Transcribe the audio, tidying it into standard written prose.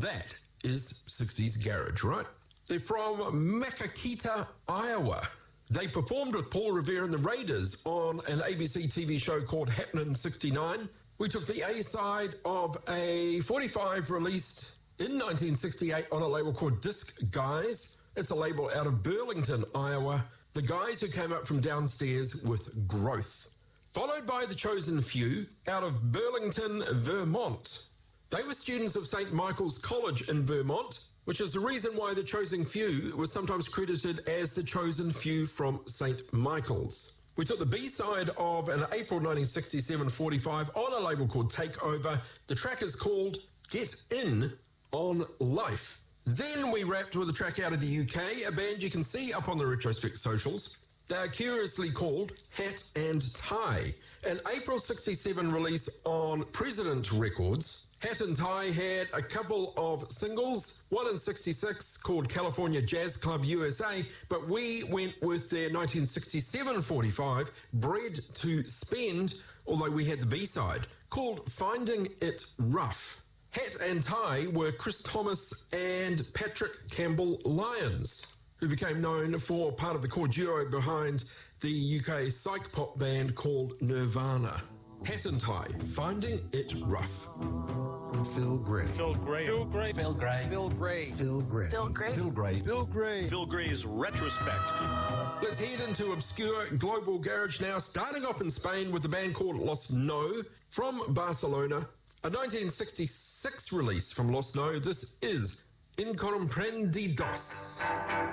that is 60s garage, right? They're from Makakita, Iowa. They performed with Paul Revere and the Raiders on an ABC TV show called Happening 69. We took the A-side of a 45 released in 1968 on a label called Disc Guys. It's a label out of Burlington, Iowa. The guys who came up from downstairs with Growth. Followed by The Chosen Few out of Burlington, Vermont. They were students of St. Michael's College in Vermont, which is the reason why The Chosen Few was sometimes credited as The Chosen Few from St. Michael's. We took the B-side of an April 1967 45 on a label called Takeover. The track is called Get In on Life. Then we wrapped with a track out of the UK, a band you can see up on the Retrospect socials. They are curiously called Hat and Tie, an April 67 release on President Records. Hat and Tie had a couple of singles, one in 66 called California Jazz Club USA, but we went with their 1967 45, Bread to Spend, although we had the B-side, called Finding It Rough. Hat and Tie were Chris Thomas and Patrick Campbell Lyons, who became known for part of the core duo behind the UK psych pop band called Nirvana. Hat and Tie, Finding It Rough. Phil Gray. Phil Gray. Phil Gray. Phil Gray. Phil Gray. Phil Gray. Phil Gray. Phil Gray. Phil Gray. Phil Gray's Retrospect. Let's head into obscure global garage now, starting off in Spain with a band called Los No from Barcelona. A 1966 release from Los No. This is Incomprendidos.